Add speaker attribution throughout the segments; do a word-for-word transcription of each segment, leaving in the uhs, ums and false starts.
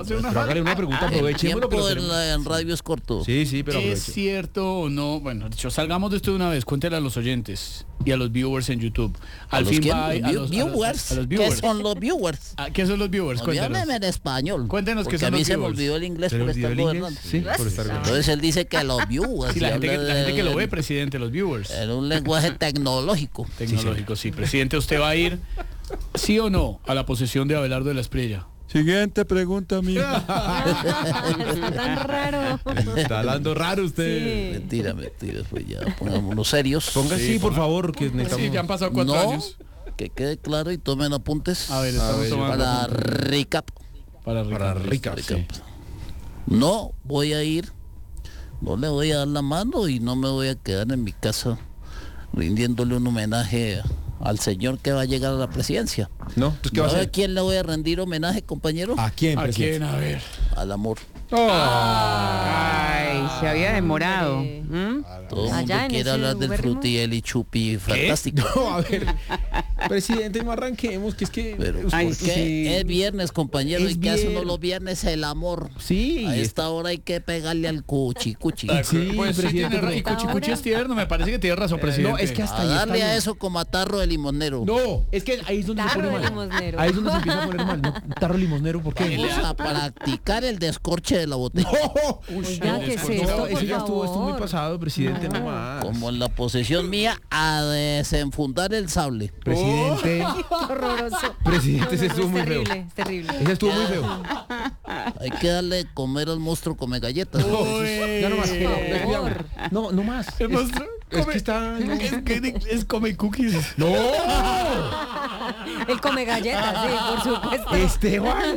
Speaker 1: Pero hágale una pregunta, aprovechémoslo.
Speaker 2: El tiempo en, la, en radio es corto.
Speaker 1: Sí, sí, pero
Speaker 3: ¿Es cierto o no? Bueno, dicho, salgamos de esto de una vez. Cuéntale a los oyentes y a los viewers en YouTube. Al fin va a los
Speaker 2: viewers.
Speaker 3: A los
Speaker 2: viewers. ¿Qué son los viewers?
Speaker 3: ¿Qué son los viewers?
Speaker 2: Cuéntanos. En español.
Speaker 3: Cuéntenos qué son
Speaker 2: los
Speaker 3: viewers.
Speaker 2: A mí se me olvidó el inglés por estar gobernando.
Speaker 1: Sí, por estar gobernando.
Speaker 2: Entonces él dice que los viewers.
Speaker 3: Sí, la, gente que, la gente que lo ve, presidente, los viewers.
Speaker 2: En un lenguaje tecnológico.
Speaker 3: Tecnológico, sí. Presidente, ¿usted va a ir, sí o no, a la posesión de Abelardo de la Espriella?
Speaker 1: Siguiente pregunta, amigo.
Speaker 4: Tan raro.
Speaker 1: Está hablando raro usted.
Speaker 2: Sí. Mentira, mentira. Pues ya, pongámonos serios.
Speaker 1: Ponga sí, sí por favor, que necesitamos.
Speaker 3: Sí, ya han pasado cuatro
Speaker 2: no,
Speaker 3: años.
Speaker 2: Que quede claro y tomen apuntes.
Speaker 3: A ver, estamos a ver, tomando
Speaker 2: para
Speaker 3: apuntes.
Speaker 2: recap.
Speaker 3: Para recap.
Speaker 1: Para recap,
Speaker 2: recap.
Speaker 1: sí.
Speaker 2: No voy a ir, no le voy a dar la mano y no me voy a quedar en mi casa rindiéndole un homenaje al señor que va a llegar a la presidencia.
Speaker 1: No, entonces, ¿qué va a hacer?
Speaker 2: ¿A quién le voy a rendir homenaje, compañero?
Speaker 1: ¿A quién,
Speaker 3: ¿A quién? A ver.
Speaker 2: Al amor.
Speaker 5: Oh. Ay, se había demorado. ¿Mm?
Speaker 2: Todo el mundo quiere hablar del frutiel y chupi fantástico.
Speaker 1: No, a ver, presidente, no arranquemos, que es que...
Speaker 2: Pero
Speaker 5: Ay,
Speaker 2: ¿por qué?
Speaker 5: sí.
Speaker 2: Es viernes, compañero,
Speaker 1: Es
Speaker 2: ¿y qué hace uno
Speaker 1: viernes.
Speaker 2: los viernes? El amor.
Speaker 1: Sí.
Speaker 2: A esta hora hay que pegarle al cuchi, cuchi.
Speaker 1: Sí,
Speaker 3: Pues sí,
Speaker 1: presidente,
Speaker 3: tiene ra- y
Speaker 1: pero-
Speaker 3: Cuchi Cuchi es tierno, me parece que tiene razón, presidente.
Speaker 1: no, es que hasta
Speaker 2: A
Speaker 1: ahí está
Speaker 2: darle
Speaker 1: bien.
Speaker 2: a eso como a tarro de limonero.
Speaker 1: No, es que ahí es donde se
Speaker 4: Tarro
Speaker 1: pone
Speaker 4: de
Speaker 1: mal.
Speaker 4: limonero.
Speaker 1: Ahí es donde se empieza a poner mal. No, tarro limonero, ¿por qué?
Speaker 2: Vamos a practicar el descorche de la botella.
Speaker 4: Oiga, ¿qué es
Speaker 3: No,
Speaker 4: esto,
Speaker 1: No,
Speaker 4: por
Speaker 1: eso ya estuvo, esto muy
Speaker 4: favor?
Speaker 1: pasado, presidente, no más.
Speaker 2: Como en la posesión mía, a desenfundar el sable.
Speaker 1: Presidente,
Speaker 4: Horroroso.
Speaker 1: presidente, ese estuvo
Speaker 4: Es
Speaker 1: muy feo.
Speaker 4: terrible, es terrible.
Speaker 1: Ese estuvo muy feo.
Speaker 2: Hay que darle comer al monstruo come galletas.
Speaker 1: Ya no más.
Speaker 3: Uy.
Speaker 1: No, cuidado. No, no más.
Speaker 3: El monstruo
Speaker 1: Es
Speaker 3: come-
Speaker 1: que está...
Speaker 3: Es que es come cookies.
Speaker 1: ¡No!
Speaker 4: El come galletas, sí, por supuesto.
Speaker 1: Esteban.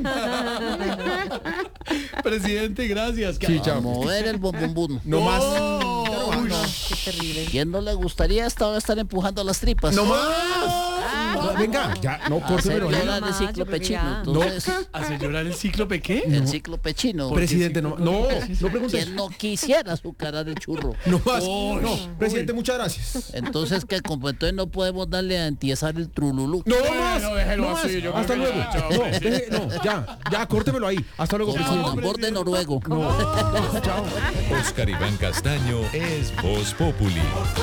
Speaker 3: Presidente, gracias.
Speaker 1: Sí,
Speaker 2: A
Speaker 1: chao.
Speaker 2: mover el bombombum.
Speaker 1: No más.
Speaker 3: Oh, uy.
Speaker 4: Qué terrible.
Speaker 2: ¿Quién no le gustaría esta hora estar empujando las tripas?
Speaker 1: No más. Venga, ya, no,
Speaker 2: Hacer
Speaker 1: córtemelo ahí.
Speaker 2: llorar el
Speaker 4: Más,
Speaker 2: ciclo
Speaker 4: yo creo que
Speaker 2: pechino.
Speaker 4: ya.
Speaker 2: Entonces,
Speaker 3: ¿Hace llorar el cíclope qué?
Speaker 2: el ciclo pechino.
Speaker 1: Presidente, no, no, no preguntes.
Speaker 2: ¿Quién no quisiera azucarar el churro?
Speaker 1: No más.
Speaker 3: Uy.
Speaker 1: No, presidente, muchas gracias.
Speaker 2: Entonces, que como entonces no podemos darle a entiesar el trululú.
Speaker 1: No
Speaker 3: Bueno,
Speaker 1: más.
Speaker 3: déjelo
Speaker 1: No más.
Speaker 3: así, yo
Speaker 1: Hasta
Speaker 3: creo que
Speaker 1: luego.
Speaker 3: ya, chao,
Speaker 1: No,
Speaker 3: presidente.
Speaker 1: deje- no, ya, ya, córtemelo ahí. Hasta luego,
Speaker 2: Con su
Speaker 1: presidente.
Speaker 2: tambor de noruego.
Speaker 1: No, chao.
Speaker 6: Oscar Iván Castaño es Voz Populi.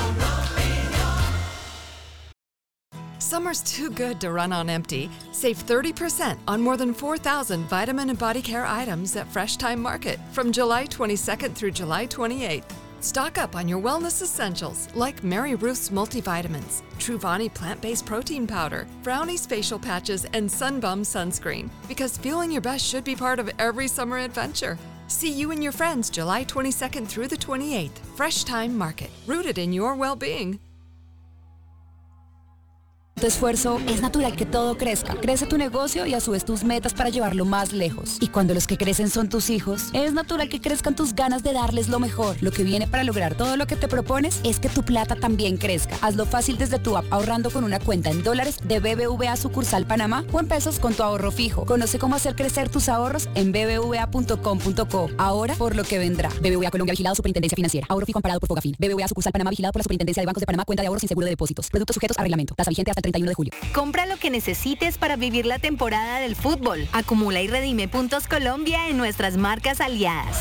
Speaker 7: Summer's too good to run on empty. Save thirty percent on more than four thousand vitamin and body care items at Fresh Time Market from July twenty-second through July twenty-eighth. Stock up on your wellness essentials like Mary Ruth's multivitamins, Truvani plant-based protein powder, Brownie's facial patches, and Sunbum sunscreen. Because feeling your best should be part of every summer adventure. See you and your friends July twenty-second through the twenty-eighth. Fresh Time Market, rooted in your well-being.
Speaker 8: Tu esfuerzo es natural que todo crezca. Crece tu negocio y a su vez tus metas para llevarlo más lejos. Y cuando los que crecen son tus hijos, es natural que crezcan tus ganas de darles lo mejor. Lo que viene para lograr todo lo que te propones es que tu plata también crezca. Hazlo fácil desde tu app ahorrando con una cuenta en dólares de B B V A sucursal Panamá o en pesos con tu ahorro fijo. Conoce cómo hacer crecer tus ahorros en b b v a punto com punto co. Ahora por lo que vendrá. B B V A Colombia vigilado Superintendencia Financiera. Ahorro fijo amparado por Fogafín. B B V A sucursal Panamá vigilado por la Superintendencia de Bancos de Panamá. Cuenta de ahorros sin seguro de depósitos. Productos sujetos a reglamento. Tasa vigente hasta el treinta y uno de julio.
Speaker 9: Compra lo que necesites para vivir la temporada del fútbol. Acumula y redime puntos Colombia en nuestras marcas aliadas.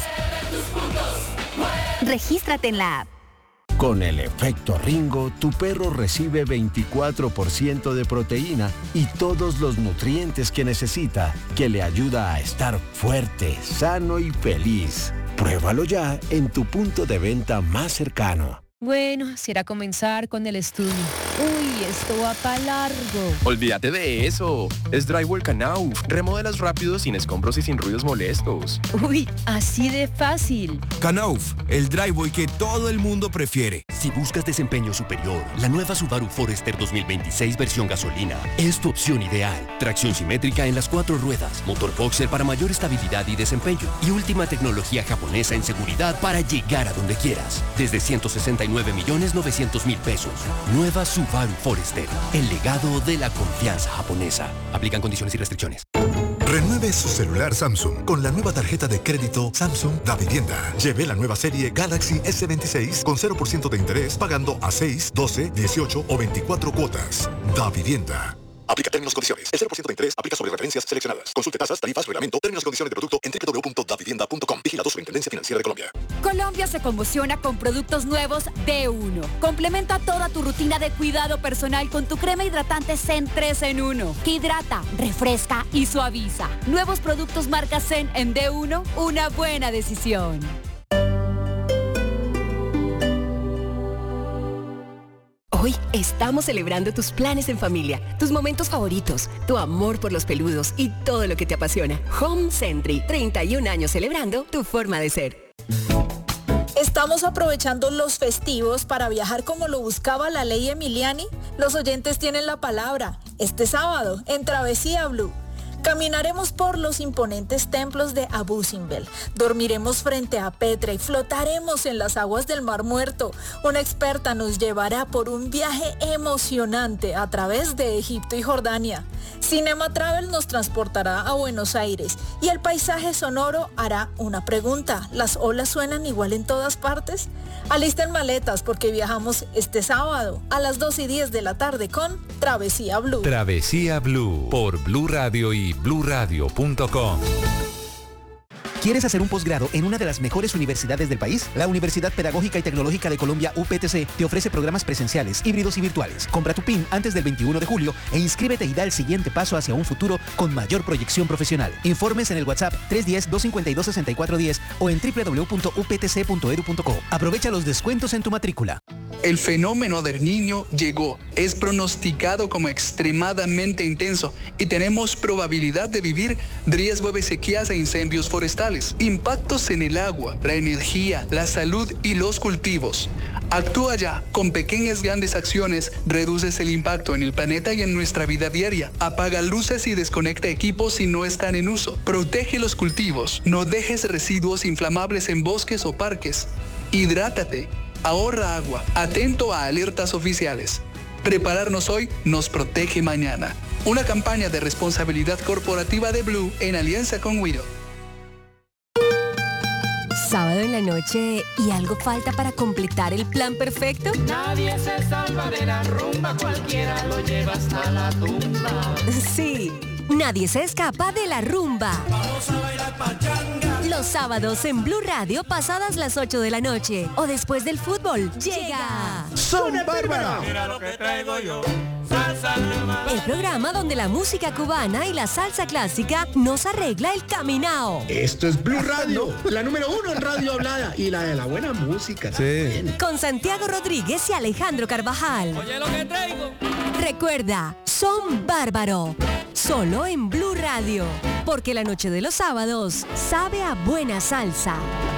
Speaker 9: Regístrate en la app.
Speaker 10: Con el efecto Ringo, tu perro recibe veinticuatro por ciento de proteína y todos los nutrientes que necesita, que le ayuda a estar fuerte, sano y feliz. Pruébalo ya en tu punto de venta más cercano.
Speaker 4: Bueno, será comenzar con el estudio. Uy, esto va para largo.
Speaker 11: Olvídate de eso. Es Drywall Knauf. Remodelas rápido, sin escombros y sin ruidos molestos.
Speaker 4: Uy, así de fácil.
Speaker 12: Knauf, el driveway que todo el mundo prefiere.
Speaker 13: Si buscas desempeño superior, la nueva Subaru Forester dos mil veintiséis versión gasolina es tu opción ideal. Tracción simétrica en las cuatro ruedas, motor boxer para mayor estabilidad y desempeño y última tecnología japonesa en seguridad para llegar a donde quieras. Desde ciento sesenta y nueve millones novecientos mil pesos. Nueva Subaru Forester, el legado de la confianza japonesa. Aplican condiciones y restricciones.
Speaker 14: Renueve su celular Samsung con la nueva tarjeta de crédito Samsung Da Vivienda. Lleve la nueva serie Galaxy S veintiséis con cero por ciento de interés pagando a seis, doce, dieciocho o veinticuatro cuotas. Da Vivienda. Aplica términos y condiciones. El cero por ciento de interés aplica sobre referencias seleccionadas. Consulte tasas, tarifas, reglamento, términos y condiciones de producto en doble u doble u doble u punto davivienda punto com. Vigilado Superintendencia Financiera de Colombia.
Speaker 8: Colombia se conmociona con productos nuevos de uno. Complementa toda tu rutina de cuidado personal con tu crema hidratante Zen tres en uno, que hidrata, refresca y suaviza. Nuevos productos marca Zen en D uno, una buena decisión.
Speaker 15: Hoy estamos celebrando tus planes en familia, tus momentos favoritos, tu amor por los peludos y todo lo que te apasiona. Home Sentry, treinta y un años celebrando tu forma de ser.
Speaker 16: ¿Estamos aprovechando los festivos para viajar como lo buscaba la ley Emiliani? Los oyentes tienen la palabra. Este sábado, en Travesía Blue, caminaremos por los imponentes templos de Abu Simbel, dormiremos frente a Petra y flotaremos en las aguas del Mar Muerto. Una experta nos llevará por un viaje emocionante a través de Egipto y Jordania. Cinema Travel nos transportará a Buenos Aires y el paisaje sonoro hará una pregunta. ¿Las olas suenan igual en todas partes? Alisten maletas porque viajamos este sábado a las dos y diez de la tarde con Travesía Blue.
Speaker 6: Travesía Blue por Blue Radio y blue radio punto com.
Speaker 17: ¿Quieres hacer un posgrado en una de las mejores universidades del país? La Universidad Pedagógica y Tecnológica de Colombia, U P T C, te ofrece programas presenciales, híbridos y virtuales. Compra tu P I N antes del veintiuno de julio e inscríbete y da el siguiente paso hacia un futuro con mayor proyección profesional. Informes en el WhatsApp tres uno cero, dos cinco dos, seis cuatro uno cero o en doble u doble u doble u punto u p t c punto e d u punto co. Aprovecha los descuentos en tu matrícula.
Speaker 18: El fenómeno del Niño llegó. Es pronosticado como extremadamente intenso y tenemos probabilidad de vivir riesgo de sequías e incendios forestales, impactos en el agua, la energía, la salud y los cultivos. Actúa ya. Con pequeñas grandes acciones reduces el impacto en el planeta y en nuestra vida diaria. Apaga luces y desconecta equipos si no están en uso. Protege los cultivos. No dejes residuos inflamables en bosques o parques. Hidrátate. Ahorra agua. Atento a alertas oficiales. Prepararnos hoy nos protege mañana. Una campaña de responsabilidad corporativa de Blue en alianza con Wido.
Speaker 15: Sábado en la noche y algo falta para completar el plan perfecto.
Speaker 19: Nadie se salva de la rumba, cualquiera lo lleva hasta la tumba.
Speaker 15: Sí, nadie se escapa de la rumba.
Speaker 19: Vamos a bailar pachanga.
Speaker 15: Los sábados en Blue Radio pasadas las ocho de la noche o después del fútbol llega
Speaker 19: Son Bárbara. Mira lo que traigo yo. Salsa nueva.
Speaker 15: El programa donde la música cubana y la salsa clásica nos arregla el caminao.
Speaker 20: Esto es Blue Radio, la número uno en radio hablada y la de la buena música.
Speaker 17: Sí.
Speaker 15: Con Santiago Rodríguez y Alejandro Carvajal.
Speaker 19: Oye lo que traigo.
Speaker 15: Recuerda, Son Bárbaro. Solo en Blue Radio. Porque la noche de los sábados sabe a buena salsa.